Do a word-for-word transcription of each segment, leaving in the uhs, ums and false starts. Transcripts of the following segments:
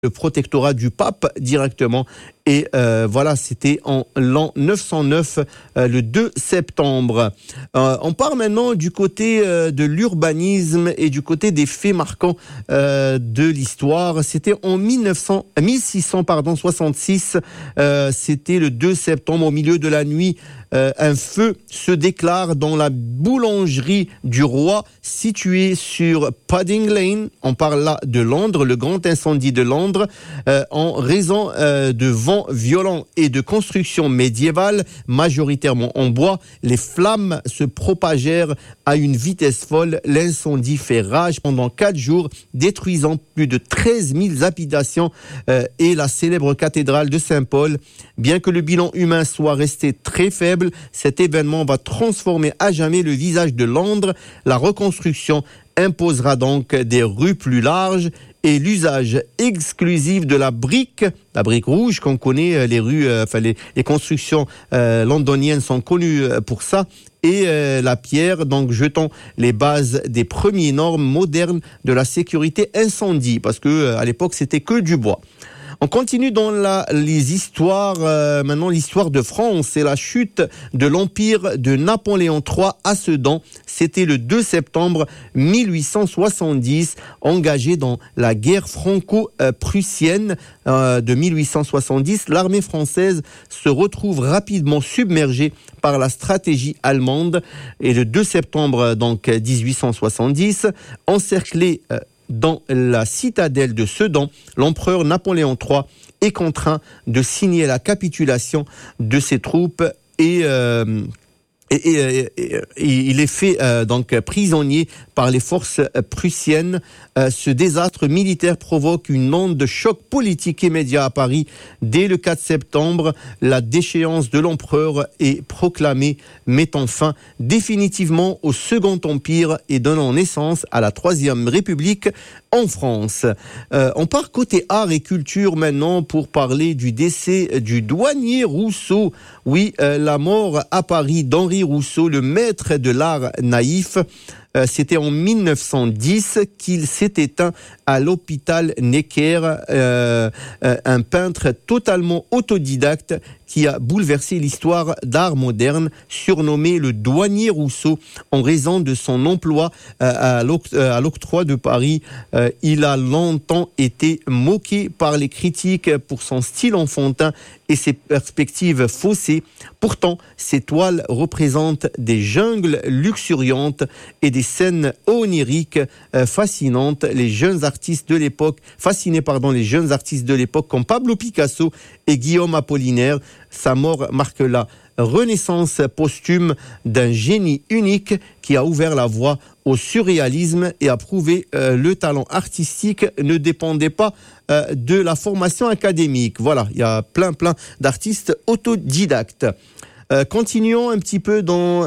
le protectorat du pape directement. Et euh, voilà, c'était en l'an neuf cent neuf, euh, le deux septembre. Euh, on part maintenant du côté euh, de l'urbanisme et du côté des faits marquants euh, de l'histoire. C'était en mille six cents soixante-six, euh, c'était le deux septembre, au milieu de la nuit. Euh, un feu se déclare dans la boulangerie du roi située sur Pudding Lane. On parle là de Londres, le grand incendie de Londres, euh, en raison euh, de vents violents et de construction médiévale, majoritairement en bois. Les flammes se propagèrent à une vitesse folle. L'incendie fait rage pendant quatre jours, détruisant plus de treize mille habitations euh, et la célèbre cathédrale de Saint-Paul. Bien que le bilan humain soit resté très faible, cet événement va transformer à jamais le visage de Londres. La reconstruction imposera donc des rues plus larges et l'usage exclusif de la brique, la brique rouge qu'on connaît, les rues, euh, enfin les, les constructions euh, londoniennes sont connues pour ça, et euh, la pierre, donc jetant les bases des premières normes modernes de la sécurité incendie, parce que euh, à l'époque c'était que du bois. On continue dans la, les histoires, euh, maintenant l'histoire de France, c'est la chute de l'empire de Napoléon trois à Sedan. C'était le deux septembre mille huit cent soixante-dix, engagé dans la guerre franco-prussienne euh, de mille huit cent soixante-dix. L'armée française se retrouve rapidement submergée par la stratégie allemande, et le deux septembre donc dix-huit cent soixante-dix, encerclé euh, dans la citadelle de Sedan, l'empereur Napoléon trois est contraint de signer la capitulation de ses troupes et, euh, et, et, et, et il est fait euh, donc prisonnier par les forces prussiennes. Euh, ce désastre militaire provoque une onde de choc politique immédiat à Paris. Dès le quatre septembre, la déchéance de l'empereur est proclamée, mettant fin définitivement au Second Empire et donnant naissance à la Troisième République en France. Euh, on part côté art et culture maintenant pour parler du décès du douanier Rousseau. Oui, euh, la mort à Paris d'Henri Rousseau, le maître de l'art naïf. Euh, c'était en mille neuf cent dix qu'il s'est éteint à l'hôpital Necker, euh, euh, un peintre totalement autodidacte qui a bouleversé l'histoire d'art moderne, surnommé le douanier Rousseau en raison de son emploi euh, à, l'oct- euh, à l'octroi de Paris. Euh, il a longtemps été moqué par les critiques pour son style enfantin et ses perspectives faussées. Pourtant, ses toiles représentent des jungles luxuriantes et des scènes oniriques euh, fascinantes. Les jeunes artistes de l'époque, fascinés pardon, les jeunes artistes de l'époque comme Pablo Picasso et Guillaume Apollinaire. Sa mort marque la renaissance posthume d'un génie unique qui a ouvert la voie au surréalisme et a prouvé euh, le talent artistique ne dépendait pas euh, de la formation académique. Voilà, il y a plein plein d'artistes autodidactes. Euh, continuons un petit peu dans...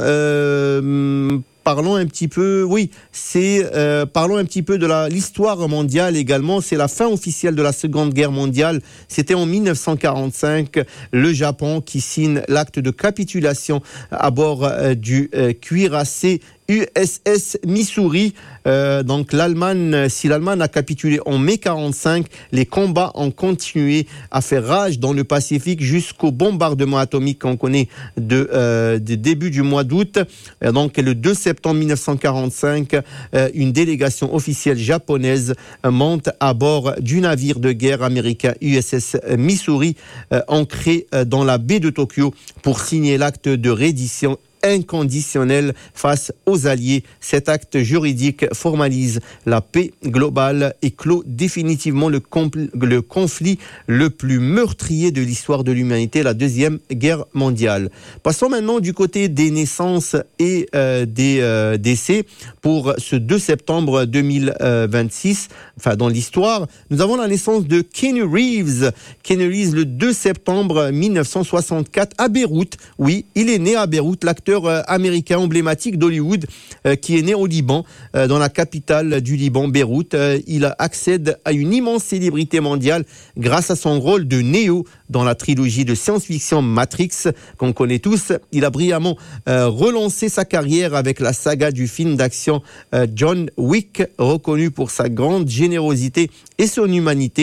Euh, Parlons un petit peu, oui, c'est euh, parlons un petit peu de la l'histoire mondiale également. C'est la fin officielle de la Seconde Guerre mondiale. C'était en mille neuf cent quarante-cinq, le Japon qui signe l'acte de capitulation à bord euh, du euh, cuirassé U S S Missouri. Euh, donc l'Allemagne, si l'Allemagne a capitulé en mai quarante-cinq, les combats ont continué à faire rage dans le Pacifique jusqu'au bombardement atomique qu'on connaît de, euh, de début du mois d'août. Euh, donc le deux septembre mille neuf cent quarante-cinq, euh, une délégation officielle japonaise euh, monte à bord du navire de guerre américain U S S Missouri, euh, ancré euh, dans la baie de Tokyo pour signer l'acte de reddition inconditionnel face aux Alliés. Cet acte juridique formalise la paix globale et clôt définitivement le, compl- le conflit le plus meurtrier de l'histoire de l'humanité, la Deuxième Guerre mondiale. Passons maintenant du côté des naissances et euh, des euh, décès. Pour ce deux septembre deux mille vingt-six, enfin dans l'histoire, nous avons la naissance de Keanu Reeves. Keanu Reeves le deux septembre mille neuf cent soixante-quatre à Beyrouth. Oui, il est né à Beyrouth, l'acteur américain emblématique d'Hollywood euh, qui est né au Liban, euh, dans la capitale du Liban, Beyrouth. Euh, il accède à une immense célébrité mondiale grâce à son rôle de Neo dans la trilogie de science-fiction Matrix qu'on connaît tous. Il a brillamment euh, relancé sa carrière avec la saga du film d'action euh, John Wick, reconnu pour sa grande générosité et son humanité.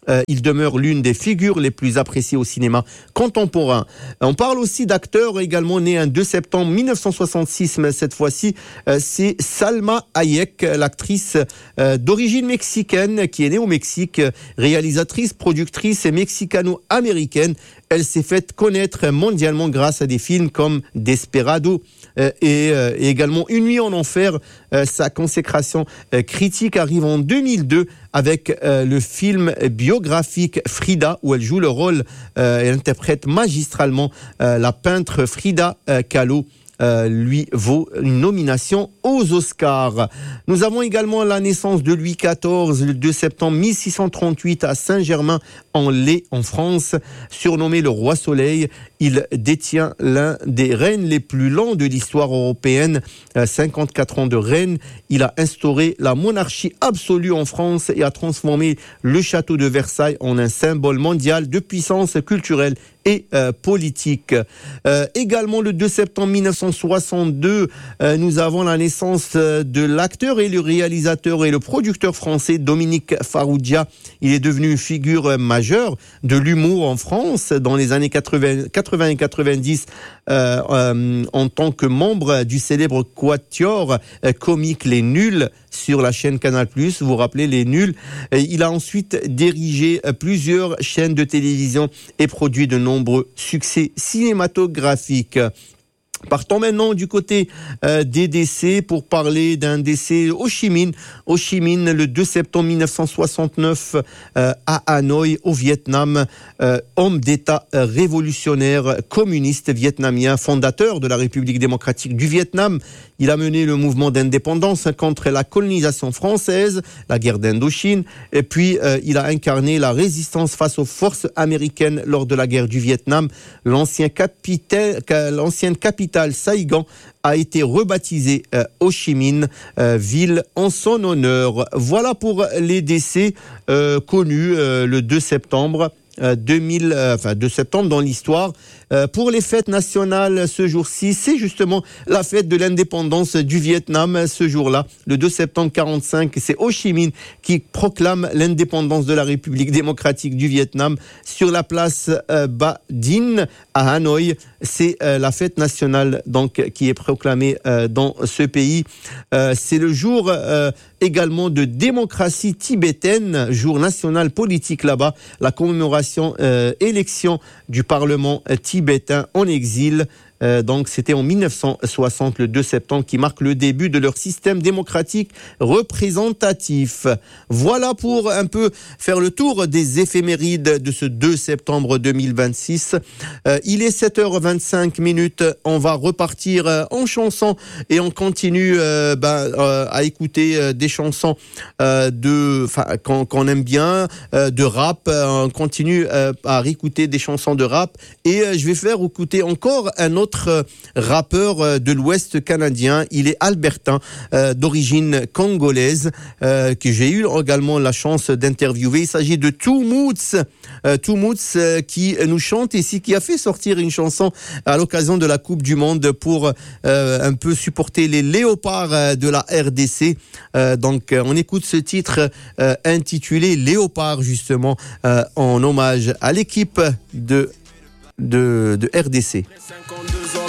euh, il demeure l'une des figures les plus appréciées au cinéma contemporain. On parle aussi d'acteurs également nés un deux septembre mille neuf cent soixante-six, mais cette fois-ci, euh, c'est Salma Hayek, l'actrice euh, d'origine mexicaine qui est née au Mexique, réalisatrice, productrice et mexicano-américaine. Elle s'est faite connaître mondialement grâce à des films comme Desperado euh, et, euh, et également Une nuit en enfer. Euh, sa consécration euh, critique arrive en deux mille deux avec euh, le film biographique Frida, où elle joue le rôle, euh, elle interprète magistralement euh, la peintre Frida euh, Kahlo. Euh, lui vaut une nomination aux Oscars. Nous avons également la naissance de Louis quatorze, le deux septembre mille six cent trente-huit à Saint-Germain-en-Laye, en France. Surnommé le Roi Soleil, il détient l'un des règnes les plus longs de l'histoire européenne, euh, cinquante-quatre ans de règne. Il a instauré la monarchie absolue en France et a transformé le château de Versailles en un symbole mondial de puissance culturelle et euh, politique. Euh, également le deux septembre mille neuf cent soixante-deux, euh, nous avons la naissance euh, de l'acteur et le réalisateur et le producteur français Dominique Farrugia. Il est devenu une figure majeure de l'humour en France dans les années quatre-vingts et quatre-vingt-dix euh, euh, en tant que membre du célèbre quatuor euh, comique Les Nuls sur la chaîne Canal plus. Vous vous rappelez Les Nuls. Et il a ensuite dirigé euh, plusieurs chaînes de télévision et produit de nombreux succès cinématographiques. Partons maintenant du côté euh, des décès pour parler d'un décès Ho Chi Minh. Ho Chi Minh, le deux septembre mille neuf cent soixante-neuf euh, à Hanoï, au Vietnam, euh, homme d'État euh, révolutionnaire communiste vietnamien, fondateur de la République démocratique du Vietnam. Il a mené le mouvement d'indépendance contre la colonisation française, la guerre d'Indochine, et puis euh, il a incarné la résistance face aux forces américaines lors de la guerre du Vietnam. L'ancien capitaine, l'ancienne capitale Saigon a été rebaptisé euh, Ho Chi Minh, euh, ville en son honneur. Voilà pour les décès euh, connus euh, le deux septembre. Euh, deux mille, euh, enfin deux septembre dans l'histoire. Euh, pour les fêtes nationales ce jour-ci, c'est justement la fête de l'indépendance du Vietnam ce jour-là. Le deux septembre quarante-cinq, c'est Ho Chi Minh qui proclame l'indépendance de la République démocratique du Vietnam sur la place euh, Ba Dinh à Hanoï. C'est euh, la fête nationale donc qui est proclamée euh, dans ce pays. Euh, c'est le jour euh, également de démocratie tibétaine, jour national politique là-bas. La commémoration Euh, élection du Parlement euh, tibétain en exil. Euh, donc c'était en mille neuf cent soixante, le deux septembre, qui marque le début de leur système démocratique représentatif. Voilà pour un peu faire le tour des éphémérides de ce deux septembre deux mille vingt-six. Euh, il est sept heures vingt-cinq minutes. On va repartir euh, en chanson et on continue euh, ben, euh, à écouter euh, des chansons euh, de, enfin, qu'on, qu'on aime bien, euh, de rap. Euh, on continue euh, à réécouter des chansons de rap et euh, je vais faire écouter encore un autre rappeur de l'Ouest canadien. Il est albertain, euh, d'origine congolaise, euh, que j'ai eu également la chance d'interviewer. Il s'agit de Two Moods, euh, Two Moods euh, qui nous chante ici, qui a fait sortir une chanson à l'occasion de la Coupe du Monde pour euh, un peu supporter les léopards de la R D C. Euh, donc on écoute ce titre euh, intitulé Léopard, justement euh, en hommage à l'équipe de de, de R D C.